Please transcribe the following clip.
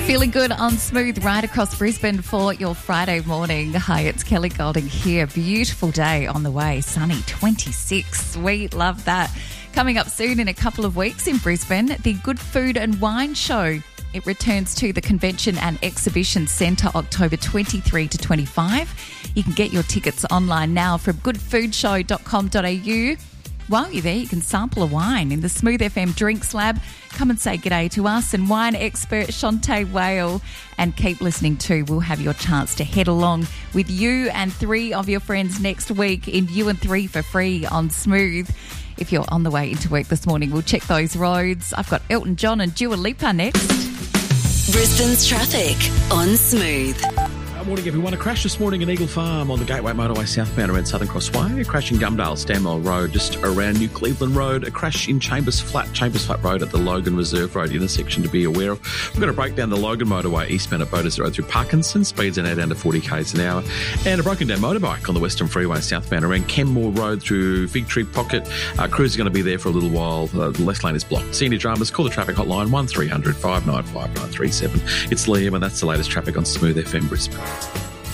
Feeling good on Smooth right across Brisbane for your Friday morning. Hi, it's Kelly Golding here. Beautiful day on the way. Sunny, 26. Sweet, love that. Coming up soon in a couple of weeks in Brisbane, the Good Food and Wine Show. It returns to the Convention and Exhibition Centre October 23 to 25. You can get your tickets online now from goodfoodshow.com.au. While you're there, you can sample a wine in the Smooth FM Drinks Lab. Come and say g'day to us and wine expert Shantae Whale. And keep listening too. We'll have your chance to head along with you and 3 of your friends next week in You and 3 for free on Smooth. If you're on the way into work this morning, we'll check those roads. I've got Elton John and Dua Lipa next. Brisbane's traffic on Smooth. Morning, everyone. A crash this morning in Eagle Farm on the Gateway Motorway southbound around Southern Crossway. A crash in Gumdale, Stanmore Road, just around New Cleveland Road. A crash in Chambers Flat Road at the Logan Reserve Road intersection to be aware of. We've got a breakdown the Logan Motorway eastbound at Bodas Road through Parkinson. Speeds are now down to 40 k's an hour. And a broken down motorbike on the Western Freeway southbound around Kenmore Road through Fig Tree Pocket. Crews are going to be there for a little while. The left lane is blocked. Senior dramas, call the traffic hotline 1300 595 937. It's Liam, and that's the latest traffic on Smooth FM Brisbane.